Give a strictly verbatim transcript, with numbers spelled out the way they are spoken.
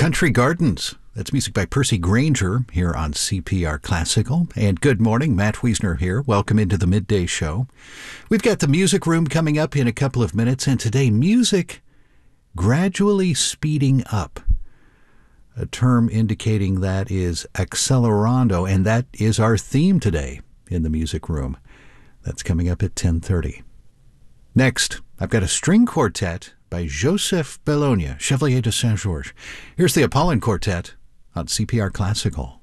Country Gardens. That's music by Percy Granger here on C P R Classical. And good morning, Matt Wiesner here. Welcome into the Midday Show. We've got the Music Room coming up in a couple of minutes, and today, music gradually speeding up. A term indicating that is accelerando, and that is our theme today in the Music Room. That's coming up at ten thirty. Next, I've got a string quartet by Joseph Bellonia, Chevalier de Saint-Georges. Here's the Apollon Quartet on C P R Classical.